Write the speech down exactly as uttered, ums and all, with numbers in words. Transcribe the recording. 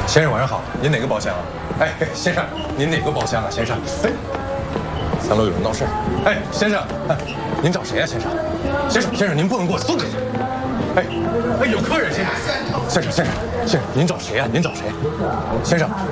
先生晚上好，您哪个包厢啊？哎，先生，您哪个包厢啊，先生？哎，三楼有人闹事。哎，先生，哎，您找谁呀，先生？先生，先生，您不能过来，松开！哎，哎，有客人，先生，先生，先生，先生，您找谁呀？您找谁？先生。